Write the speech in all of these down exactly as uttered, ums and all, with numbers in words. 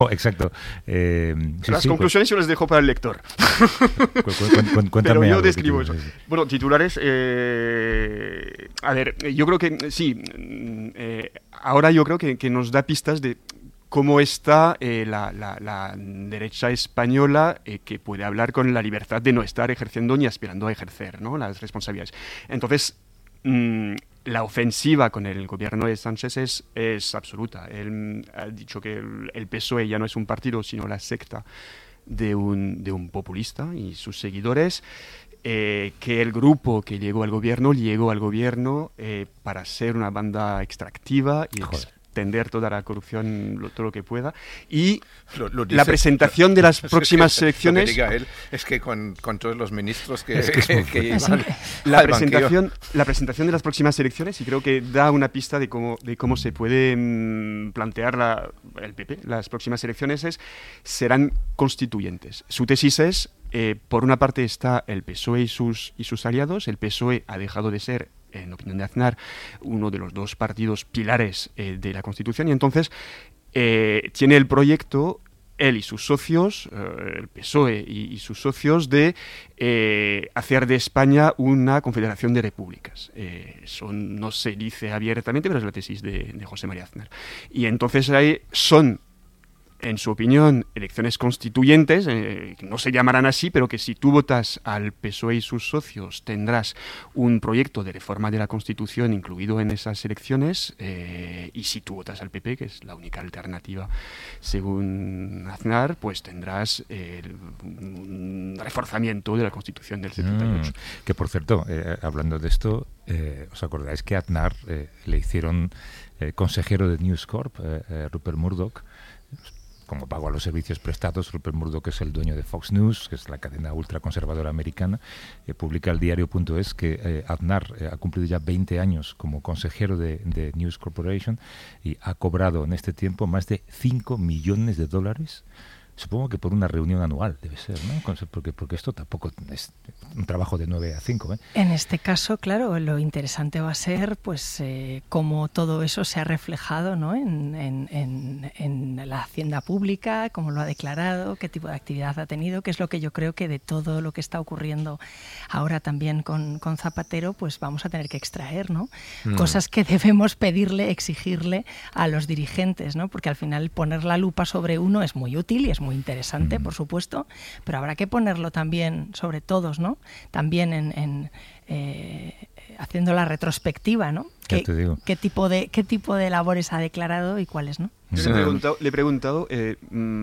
Oh, exacto. Eh, sí, Las sí, conclusiones yo les dejo para el lector. Cu cu cu Pero yo algo, describo eso. Bueno, titulares. Eh, a ver, yo creo que sí. Eh, ahora yo creo que, que nos da pistas de cómo está eh, la, la, la derecha española, eh, que puede hablar con la libertad de no estar ejerciendo ni aspirando a ejercer, ¿no?, las responsabilidades. Entonces, mmm, la ofensiva con el gobierno de Sánchez es, es absoluta. Él ha dicho que el, el P S O E ya no es un partido, sino la secta de un, de un populista y sus seguidores, eh, que el grupo que llegó al gobierno, llegó al gobierno eh, para ser una banda extractiva y extender toda la corrupción, lo, todo lo que pueda. Y lo, lo dice, la presentación de las próximas que, elecciones... Lo que diga él es que con, con todos los ministros que, es que, es que, que llevan la presentación, la presentación de las próximas elecciones, y creo que da una pista de cómo, de cómo se puede mmm, plantear la, el P P. Las próximas elecciones es, serán constituyentes. Su tesis es, eh, por una parte está el P S O E y sus, y sus aliados. El P S O E ha dejado de ser, en opinión de Aznar, uno de los dos partidos pilares eh, de la Constitución, y entonces eh, tiene el proyecto, él y sus socios, eh, el P S O E y, y sus socios, de eh, hacer de España una confederación de repúblicas. Eh, eso no se dice abiertamente, pero es la tesis de, de José María Aznar. Y entonces ahí son, en su opinión, elecciones constituyentes, eh, que no se llamarán así, pero que si tú votas al P S O E y sus socios tendrás un proyecto de reforma de la Constitución incluido en esas elecciones, eh, y si tú votas al P P, que es la única alternativa según Aznar, pues tendrás eh, un reforzamiento de la Constitución del setenta y ocho. Mm, que por cierto, eh, hablando de esto, eh, ¿os acordáis que a Aznar eh, le hicieron eh, consejero de News Corp, eh, eh, Rupert Murdoch? Como pago a los servicios prestados. Rupert Murdoch es el dueño de Fox News, que es la cadena ultraconservadora americana. Eh, publica el diario punto es que eh, Aznar eh, ha cumplido ya veinte años como consejero de, de News Corporation y ha cobrado en este tiempo más de cinco millones de dólares. Supongo que por una reunión anual debe ser, ¿no? Porque, porque esto tampoco es un trabajo de nueve a cinco, ¿eh? En este caso, claro, lo interesante va a ser pues eh, cómo todo eso se ha reflejado, ¿no?, en, en, en, en la hacienda pública, cómo lo ha declarado, qué tipo de actividad ha tenido, que es lo que yo creo que de todo lo que está ocurriendo ahora también con, con Zapatero, pues vamos a tener que extraer, ¿no? Mm. Cosas que debemos pedirle, exigirle a los dirigentes, ¿no? Porque al final poner la lupa sobre uno es muy útil y es muy interesante, por supuesto, pero habrá que ponerlo también sobre todos, ¿no? También en, en eh, haciendo la retrospectiva, ¿no? ¿Qué, qué tipo de qué tipo de labores ha declarado y cuáles no? Yo le he preguntado, le he preguntado eh,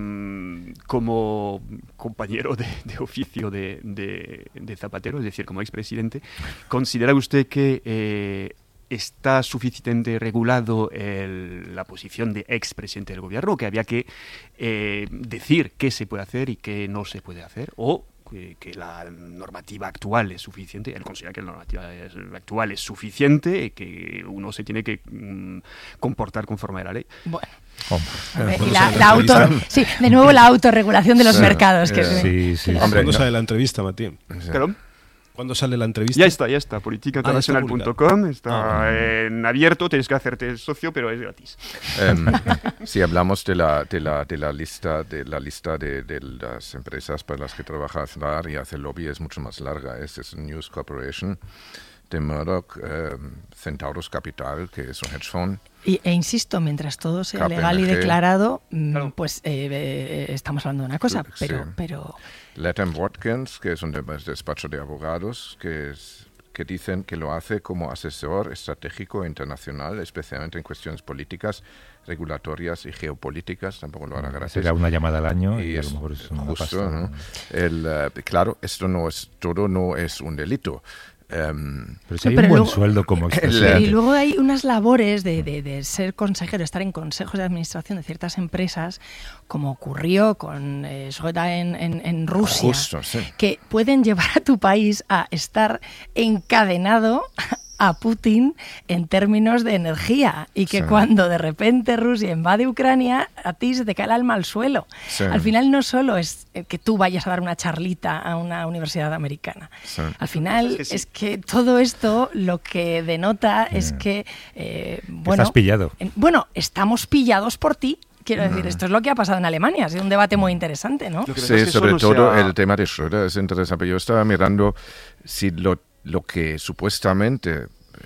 mmm, como compañero de, de oficio de, de, de Zapatero, es decir, como expresidente, ¿considera usted que eh, está suficientemente regulado el, la posición de expresidente del gobierno, que había que eh, decir qué se puede hacer y qué no se puede hacer, o que, que la normativa actual es suficiente? Él considera que la normativa actual es suficiente y que uno se tiene que mm, comportar conforme a la ley. Bueno. Oh. Y la, la auto, sí, de nuevo la autorregulación de los sí, mercados. Que sí, sí, sí. ¿Cuándo sale la entrevista, Matías? ¿Perdón? ¿Cuándo sale la entrevista? Ya está, ya está. política internacional punto com ah, está ah, en abierto, tienes que hacerte socio, pero es gratis. Um, si hablamos de la, de la, de la lista, de, la lista de, de las empresas para las que trabaja Aznar y hace lobby, es mucho más larga. Es, es News Corporation de Murdoch, eh, Centaurus Capital, que es un hedge fund. Y, e insisto, mientras todo sea K P M G, legal y declarado, claro. pues eh, eh, estamos hablando de una cosa, pero... Sí. pero... Latham Watkins, que es un despacho de abogados, que, es, que dicen que lo hace como asesor estratégico internacional, especialmente en cuestiones políticas, regulatorias y geopolíticas. Tampoco lo hará gratis. Será una llamada al año y, y a es lo mejor es una justo, pasta. ¿no? El, uh, claro, esto no es, todo no es un delito. Um, pero si hay pero un buen luego, sueldo como expresidente. Y luego hay unas labores de, de, de ser consejero, estar en consejos de administración de ciertas empresas, como ocurrió con eh, Shkoda en, en, en Rusia, Justo, sí. que pueden llevar a tu país a estar encadenado a Putin en términos de energía, y que sí. cuando de repente Rusia invade Ucrania, a ti se te cae el alma al suelo. Sí. Al final no solo es que tú vayas a dar una charlita a una universidad americana. Sí. Al final es que, sí. es que todo esto lo que denota sí. es que, eh, bueno, estás pillado. En, bueno, estamos pillados por ti. Quiero decir, esto es lo que ha pasado en Alemania, ha sido un debate muy interesante, ¿no? Sí, es sobre no todo sea... el tema de Schröder es interesante. Yo estaba mirando si lo, lo que supuestamente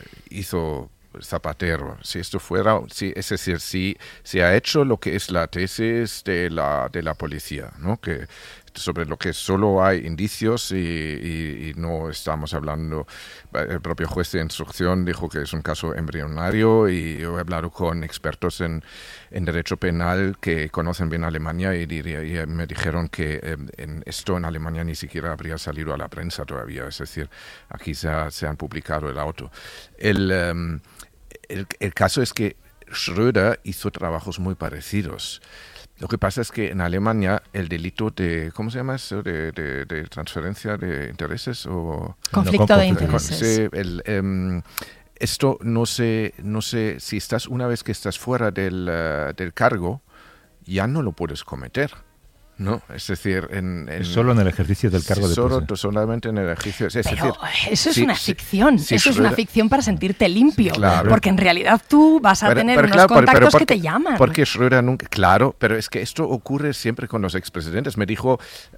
hizo Zapatero, si esto fuera, si, es decir, si se ha hecho lo que es la tesis de la, de la policía, ¿no? Que sobre lo que solo hay indicios y, y, y no estamos hablando. El propio juez de instrucción dijo que es un caso embrionario y yo he hablado con expertos en, en derecho penal que conocen bien Alemania y, diría, y me dijeron que eh, en esto en Alemania ni siquiera habría salido a la prensa todavía, es decir, aquí se, ha, se han publicado el auto. El, um, el, el caso es que Schröder hizo trabajos muy parecidos. Lo que pasa es que en Alemania el delito de, ¿cómo se llama eso? De, de, de transferencia de intereses o... Conflicto no, de intereses. Sí, el, um, esto no sé, no sé, si estás, una vez que estás fuera del, uh, del cargo, ya no lo puedes cometer. No, es decir, en, en, solo en el ejercicio del cargo de solo, solamente en el ejercicio. Es Pero decir, eso es si, una ficción, si, eso si es una Schröder, ficción para sentirte limpio, claro, porque en realidad tú vas a pero, tener pero, unos claro, contactos pero, pero porque, que te llaman. Porque Schröder nunca, claro, pero es que esto ocurre siempre con los expresidentes. Me dijo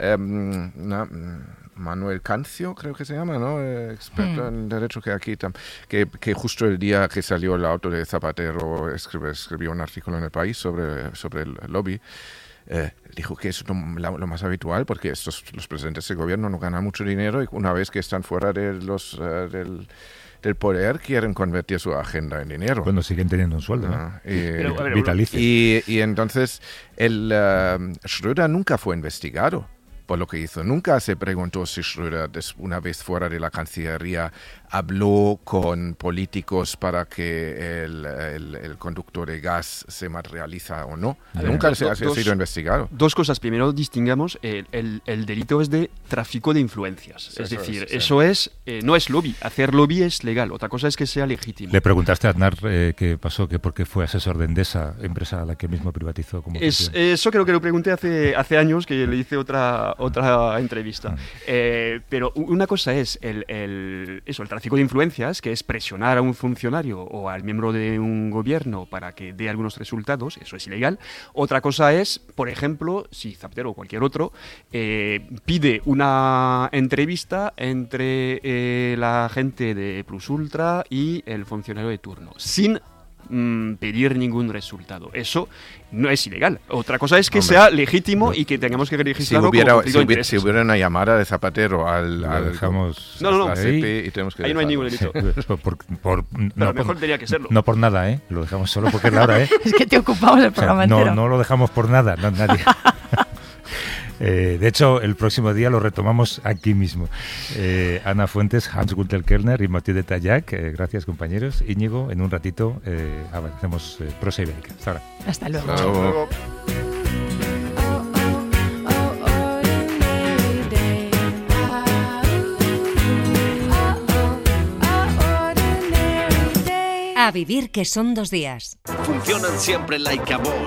um, na, Manuel Cancio, creo que se llama, ¿no? Eh, experto hmm. en derecho que aquí, que, que justo el día que salió el auto de Zapatero escribió, escribió un artículo en El País sobre, sobre el lobby. Eh, dijo que es lo, lo más habitual porque estos, los presidentes de gobierno no ganan mucho dinero y una vez que están fuera de los, uh, del, del poder quieren convertir su agenda en dinero. Bueno, siguen teniendo un sueldo, ¿no? Uh, y, Pero, ver, vitalicio. Y, y entonces el uh, Schröder nunca fue investigado por lo que hizo. Nunca se preguntó si Schröder, una vez fuera de la Cancillería, habló con políticos para que el, el, el conducto de gas se materializa o no. A Nunca ver, se do, ha dos, sido investigado. Dos cosas. Primero, distingamos, el, el, el delito es de tráfico de influencias. Sí, es decir, es, sí. eso es, eh, no es lobby. Hacer lobby es legal. Otra cosa es que sea legítimo. Le preguntaste a Aznar eh, qué pasó, que por qué fue asesor de Endesa, empresa a la que mismo privatizó. Como es, eso creo que lo pregunté hace, hace años, que le hice otra otra entrevista. Mm. Eh, pero una cosa es el, el, eso, el tráfico de influencias, que es presionar a un funcionario o al miembro de un gobierno para que dé algunos resultados, eso es ilegal. Otra cosa es, por ejemplo, si Zapatero o cualquier otro eh, pide una entrevista entre eh, la gente de Plus Ultra y el funcionario de turno, sin mm, pedir ningún resultado. Eso no es ilegal. Otra cosa es que Hombre, sea legítimo no. y que tengamos que registrarlo si hubiera, como conflicto si hubiera, de si hubiera una llamada de Zapatero al, al dejamos no, no, no. C P I y tenemos que ahí no hay ningún delito. por, por, por, no, Pero mejor por, tendría que serlo. No por nada, ¿eh? Lo dejamos solo porque es la hora, ¿eh? Es que te ocupamos el programa o sea, no, entero. No lo dejamos por nada, no, nadie. Eh, de hecho, el próximo día lo retomamos aquí mismo. Eh, Ana Fuentes, Hans-Gunther Kellner y Mathieu de Tallac. Eh, gracias, compañeros. Íñigo, en un ratito eh, avancemos eh, Prosa Ibérica. Hasta ahora. Hasta luego. Hasta luego. A vivir que son dos días. Funcionan siempre like a ball.